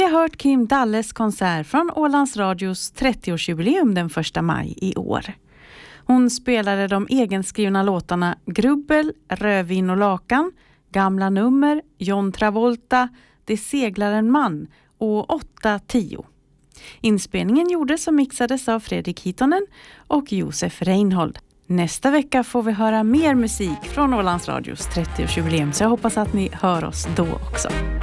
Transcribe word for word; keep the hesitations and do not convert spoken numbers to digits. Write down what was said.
har hört Kim Dalles konsert från Ålands Radios trettioårsjubileum den första maj i år. Hon spelade de egenskrivna låtarna Grubbel, Rövin och lakan, Gamla nummer, John Travolta, Det seglar en man och åtta tio. Inspelningen gjordes och mixades av Fredrik Hitonen och Josef Reinhold. Nästa vecka får vi höra mer musik från Ålands Radios trettioårsjubileum, så jag hoppas att ni hör oss då också.